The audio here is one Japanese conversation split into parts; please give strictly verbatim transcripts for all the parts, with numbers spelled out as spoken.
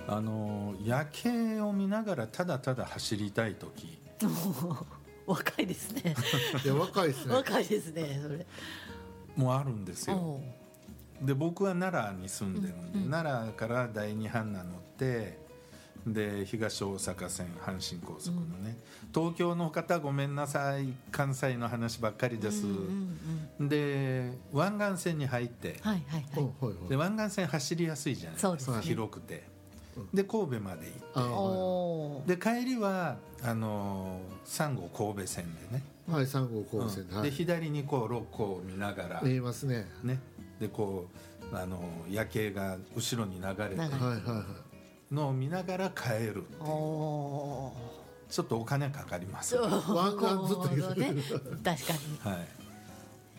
あの夜景を見ながらただただ走りたい時若いですねいや若いですね若いですねそれもあるんですよ。で僕は奈良に住んでるんで、うんうん、奈良から第二阪南乗ってで東大阪線阪神高速のね、うん、東京の方ごめんなさい関西の話ばっかりです、うんうんうん、で湾岸線に入って、はいはいはい、で湾岸線走りやすいじゃないですか、ね、広くてで神戸まで行って、で帰りはあのさん号神戸線でね、 はい、さん号神戸線で、 うん、で左にこう六甲を見ながら見えますね、 ねでこうあの夜景が後ろに流れてのを見ながら帰るっていう、ちょっとお金かかります湾岸ずっといる、 ね、確かに、 はい、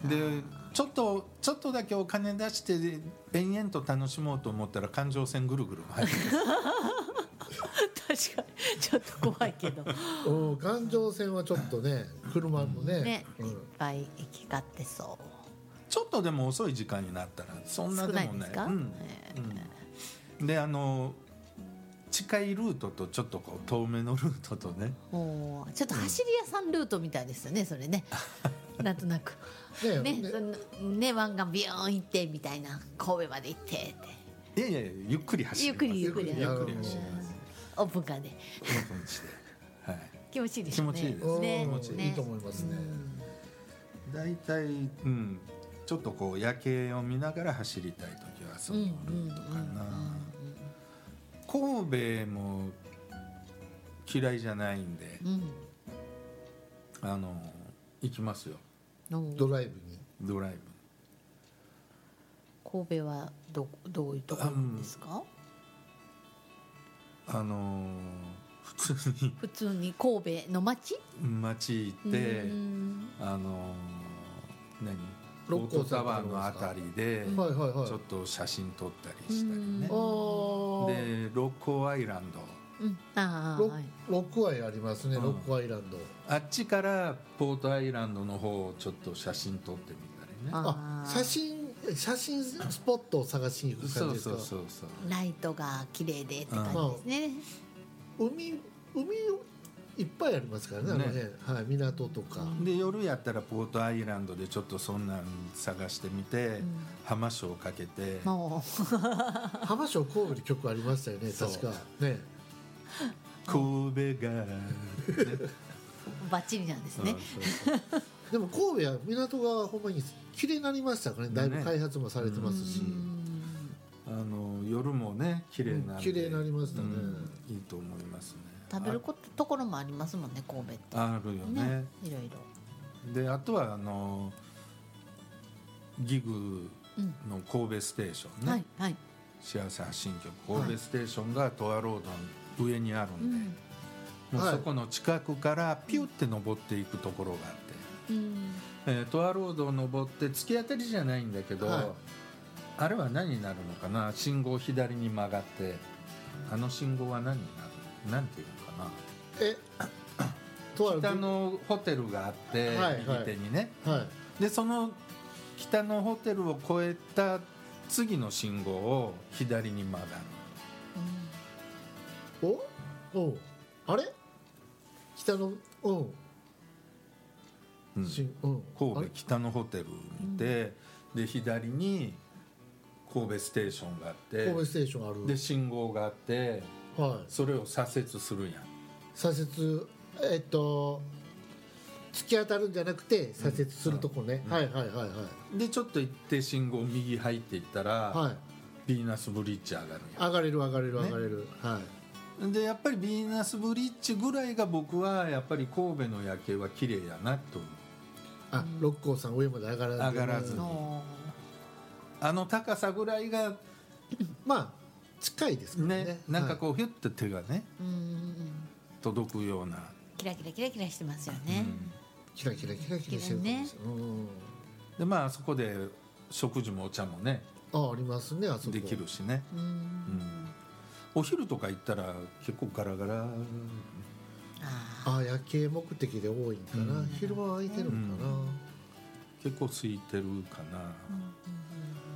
でちょっとちょっとだけお金出して延々と楽しもうと思ったら環状線ぐるぐる回って確かにちょっと怖いけど環状線はちょっとね車もね、 ね、うん、いっぱい行き交ってそう。 ちょっとでも遅い時間になったらそんなでもない、うんうん、であの近いルートとちょっとこう遠めのルートとね、 おちょっと走り屋さんルートみたいですよねそれねなんとなくねねね湾岸ビヨーン行ってみたいな神戸まで行ってっていやいやゆっくり走りますゆっくりゆっくりゆっくり走りますオープンカーでオープンして、はい、 気持ちいいですね。 気持ちいいですね。 気持ちいい、ね、いいと思いますね。 だいたい、うん、ちょっとこう夜景を見ながら走りたい時はそのルートかな。神戸も嫌いじゃないんで、うん、あの行きますよ。 ドライブに。 ドライブ。神戸はどどういうところですか？ あの普通に普通に神戸の町町行ってあの何ロッコタワーのあたりでちょっと写真撮ったりしたりね、で六甲アイランド、 うん、あロ六甲アイありますね、うん、六甲アイランドあっちからポートアイランドの方をちょっと写真撮ってみたりね。 あ写真写真スポットを探しに行く感じですか？ そうそうそうそう、 ライトが綺麗でって感じですね、 うん、海海いっぱいありますからね、あの辺、はい、港とかで夜やったらポートアイランドでちょっとそんなん探してみて、うん、浜章をかけて浜章神戸に曲ありましたよね確かね神戸が、ね、 バッチリなんですね。 そうそうでも神戸は港がほんまに綺麗になりましたからね、だいぶ開発もされてますし、 あの夜もね綺麗な、 うん、綺麗になりましたね、うん、 いいと思いますね。 食べることところもありますもんね神戸って。 あるよね、 ねいろいろであとはあのギグの神戸ステーションね、うんはいはい、幸せ発信局神戸ステーションがトアロードの上にあるんで、うん、もうそこの近くからピュッて登っていくところがあって、うんえー、トアロードを登って突き当たりじゃないんだけど、はい、あれは何になるのかな、信号左に曲がってあの信号は何になるなんていうのかな、 え北のホテルがあって、はい、右手にね、はい、でその北のホテルを越えた次の信号を左に曲がる、 うん、おおあれ北のうんうん、神戸北のホテルにいて、うん、で左に神戸ステーションがあって神戸ステーションあるで信号があって、はい、それを左折するやん。 左折えっと突き当たるんじゃなくて左折するとこね、うん、はいはいはいはいでちょっと行って信号右入っていったら、はい、ビーナスブリッジ上がるやん。 上がれる上がれる上がれる、ね、はいでやっぱりビーナスブリッジぐらいが僕はやっぱり神戸の夜景は綺麗やなと思う。 あ、六甲山上まで上がらず上がらずにあの高さぐらいがまあ近いですからね、 ねなんかこう、はい、ヒュッと手がね届くようなキラキラキラキラしてますよね、うん、 キラキラキラキラしてるんですよ、ね、 でまあそこで食事もお茶もねあ, ありますねあそこできるしね、うんうん、お昼とか行ったら結構ガラガラああ夜景目的で多いんかな、うん、昼間は空いてるのかな、うん、 結構空いてるかな、うんうんうん、